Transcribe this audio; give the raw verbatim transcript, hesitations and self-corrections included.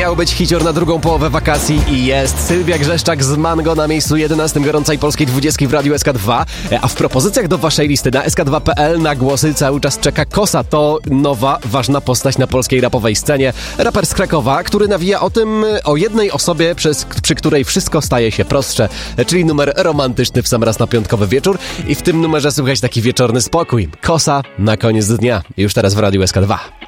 Miał być hicior na drugą połowę wakacji i jest. Sylwia Grzeszczak z Mango na miejscu jedenastym gorącej polskiej dwudziestki w Radiu S K dwa. A w propozycjach do waszej listy na S K dwa kropka P L na głosy cały czas czeka Kosa. To nowa, ważna postać na polskiej rapowej scenie. Raper z Krakowa, który nawija o tym, o jednej osobie, przez, przy której wszystko staje się prostsze, czyli numer romantyczny w sam raz na piątkowy wieczór. I w tym numerze słuchać taki wieczorny spokój. Kosa na koniec dnia. Już teraz w Radiu S K dwa.